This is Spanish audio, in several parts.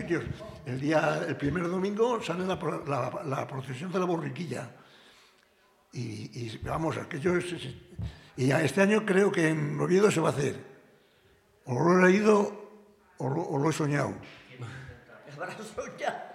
sitios. El primer domingo sale la procesión de la borriquilla. Y vamos, aquello es... Y este año creo que en Oviedo se va a hacer. O lo he leído o lo he soñado. Habrá soñado.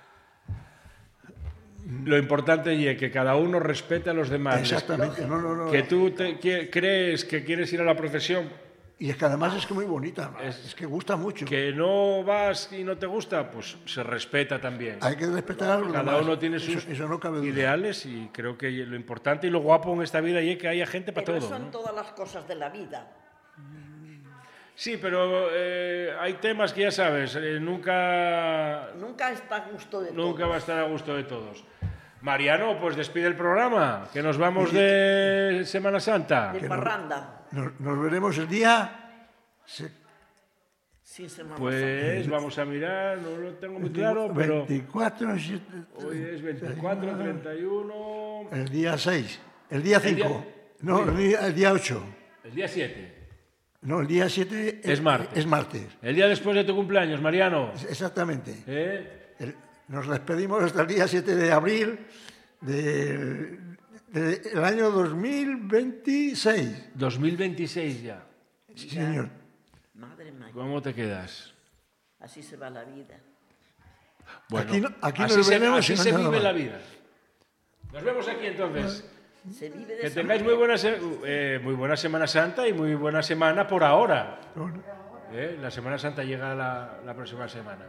Lo importante es que cada uno respete a los demás. Exactamente. No. Que tú crees que quieres ir a la procesión. Y es que además es que muy bonita, es que gusta mucho. Que no vas y no te gusta, pues se respeta también. Hay que respetar a los demás. Cada uno tiene sus eso no cabe duda. ideales y creo que lo importante y lo guapo en esta vida es que haya gente para Pero todo. son ¿no? todas las cosas de la vida. Sí, pero hay temas que ya sabes, nunca está a gusto de todos. Nunca va a estar a gusto de todos. Mariano, pues despide el programa, que nos vamos de Semana Santa. De parranda. Nos veremos el día... Sin Semana Pues Santa. vamos a mirar, no lo tengo muy claro, pero... 24... Hoy es 24, 31... El día 6, el día 5, el día 8. El día 7. No, el día 7 es martes. El día después de tu cumpleaños, Mariano. Exactamente. Nos despedimos hasta el día 7 de abril del año 2026. 2026 ya. Sí, señor. Madre mía. ¿Cómo te quedas? Así se va la vida. Bueno, aquí así se vive la vida. Nos vemos aquí entonces. Se vive de que tengáis muy buena Semana Santa y muy buena semana por ahora. La Semana Santa llega la próxima semana.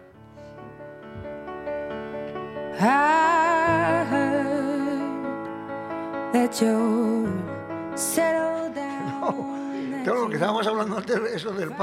I heard that you settled down. Claro, lo que estábamos hablando antes, eso del